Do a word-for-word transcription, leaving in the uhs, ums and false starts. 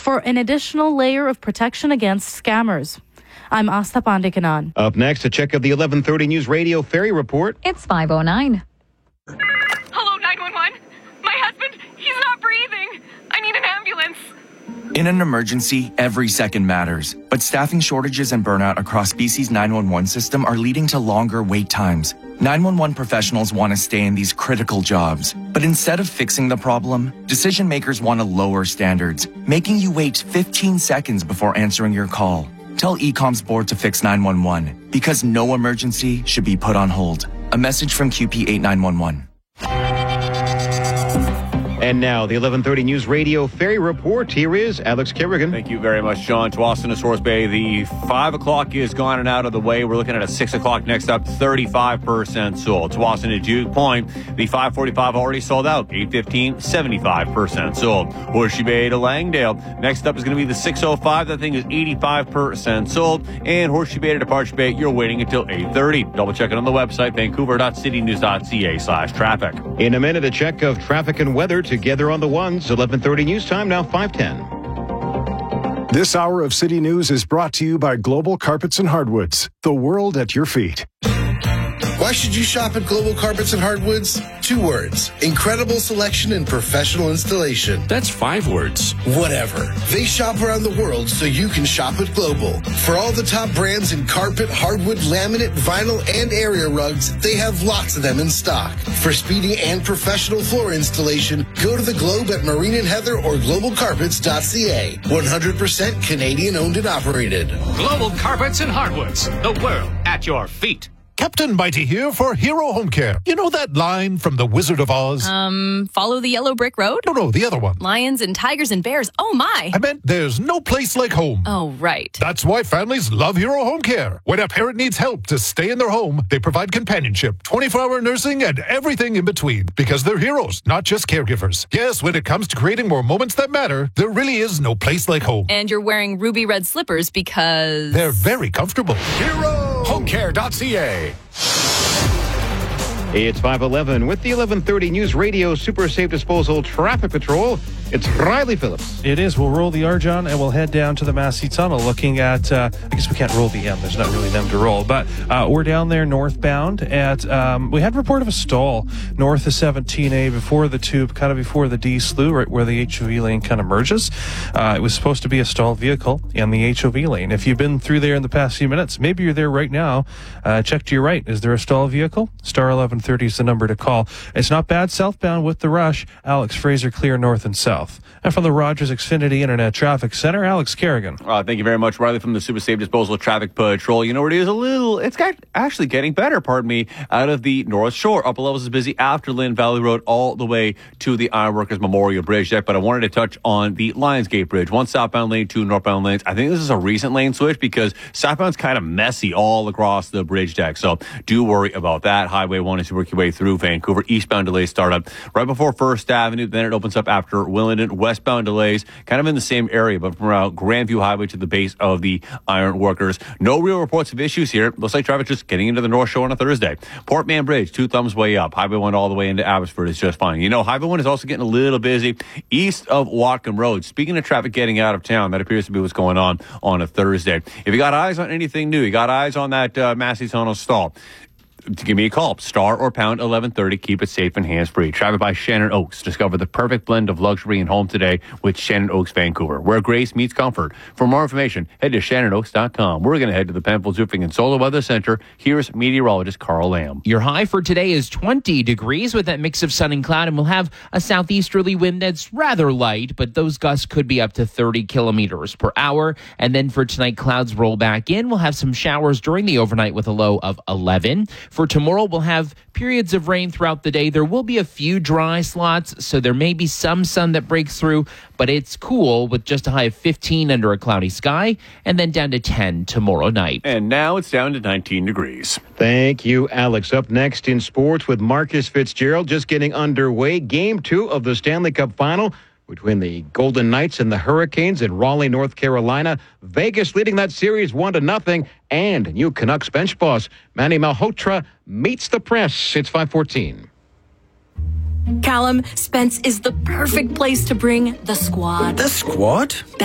for an additional layer of protection against scammers. I'm Asta Pandikanan. Up next, a check of the eleven thirty News Radio Ferry Report. It's five oh nine. Hello, nine one one. My husband, he's not breathing. I need an ambulance. In an emergency, every second matters. But staffing shortages and burnout across B C's nine one one system are leading to longer wait times. nine one one professionals want to stay in these critical jobs. But instead of fixing the problem, decision makers want to lower standards, making you wait fifteen seconds before answering your call. Tell E COM's board to fix nine one one, because no emergency should be put on hold. A message from Q P eight nine one one. And now, the eleven thirty News Radio Ferry Report. Here is Alex Kerrigan. Thank you very much, John. Tsawwassen to Source Bay. The five o'clock is gone and out of the way. We're looking at a six o'clock next up, thirty-five percent sold. Tsawwassen to Duke Point. The five forty-five already sold out. eight fifteen, seventy-five percent sold. Horseshoe Bay to Langdale. Next up is going to be the six oh five. That thing is eighty-five percent sold. And Horseshoe Bay to Departure Bay, you're waiting until eight thirty. Double check it on the website, vancouver.citynews.ca slash traffic. In a minute, a check of traffic and weather together on the ones. eleven thirty News Time, now five ten. This hour of City News is brought to you by Global Carpets and Hardwoods, the world at your feet. Why should you shop at Global Carpets and Hardwoods? Two words. Incredible selection and professional installation. That's five words. Whatever. They shop around the world so you can shop at Global. For all the top brands in carpet, hardwood, laminate, vinyl, and area rugs, they have lots of them in stock. For speedy and professional floor installation, go to the Globe at Marine and Heather or global carpets dot c a. one hundred percent Canadian owned and operated. Global Carpets and Hardwoods, the world at your feet. Captain Mighty here for Hero Home Care. You know that line from The Wizard of Oz? Um, follow the yellow brick road? No, no, the other one. Lions and tigers and bears. Oh, my. I meant there's no place like home. Oh, right. That's why families love Hero Home Care. When a parent needs help to stay in their home, they provide companionship, twenty-four hour nursing, and everything in between. Because they're heroes, not just caregivers. Yes, when it comes to creating more moments that matter, there really is no place like home. And you're wearing ruby red slippers because... they're very comfortable. Hero Home Care dot c a. It's five eleven with the eleven thirty News Radio Super Safe Disposal Traffic Patrol. It's Riley Phillips. It is. We'll roll the R, John, and we'll head down to the Massey Tunnel looking at, uh, I guess we can't roll the M. There's not really them to roll. But uh, we're down there northbound at, um, we had a report of a stall north of seventeen A before the tube, kind of before the D slew, right where the H O V lane kind of merges. Uh, it was supposed to be a stalled vehicle in the H O V lane. If you've been through there in the past few minutes, maybe you're there right now. Uh, check to your right. Is there a stalled vehicle? Star eleven thirty is the number to call. It's not bad southbound with the rush. Alex Fraser, clear north and south. And from the Rogers Xfinity Internet Traffic Center, Alex Kerrigan. Uh, thank you very much, Riley, from the Super Safe Disposal Traffic Patrol. You know, it is a little, it's got, actually getting better, pardon me, out of the North Shore. Upper levels is busy after Lynn Valley Road all the way to the Ironworkers Memorial Bridge deck. But I wanted to touch on the Lionsgate Bridge. One southbound lane, two northbound lanes. I think this is a recent lane switch because southbound's kind of messy all across the bridge deck. So do worry about that. Highway one is to work your way through Vancouver. Eastbound delays start up right before First Avenue. Then it opens up after Willenden. Westbound delays kind of in the same area, but from around Grandview Highway to the base of the Iron Workers. No real reports of issues here. Looks like traffic just getting into the North Shore on a Thursday. Port Mann Bridge, two thumbs way up. Highway one all the way into Abbotsford is just fine. You know, Highway one is also getting a little busy east of Watcom Road. Speaking of traffic getting out of town, that appears to be what's going on on a Thursday. If you got eyes on anything new, you got eyes on that uh, Massey Tunnel stall, give me a call. Star or pound eleven thirty. Keep it safe and hands-free. Traveled by Shannon Oaks. Discover the perfect blend of luxury and home today with Shannon Oaks Vancouver, where grace meets comfort. For more information, head to shannon oaks dot com. We're going to head to the Penfolds Roofing and Solar Weather Center. Here's meteorologist Carl Lamb. Your high for today is twenty degrees with that mix of sun and cloud, and we'll have a southeasterly wind that's rather light, but those gusts could be up to thirty kilometers per hour. And then for tonight, clouds roll back in. We'll have some showers during the overnight with a low of eleven. For tomorrow, we'll have periods of rain throughout the day. There will be a few dry slots, so there may be some sun that breaks through, but it's cool with just a high of fifteen under a cloudy sky, and then down to ten tomorrow night. And now it's down to nineteen degrees. Thank you, Alex. Up next in sports with Marcus Fitzgerald, just getting underway. Game two of the Stanley Cup Final between the Golden Knights and the Hurricanes in Raleigh, North Carolina. Vegas leading that series one to nothing. And new Canucks bench boss Manny Malhotra meets the press. It's five fourteen. Callum, Spence is the perfect place to bring the squad. The squad?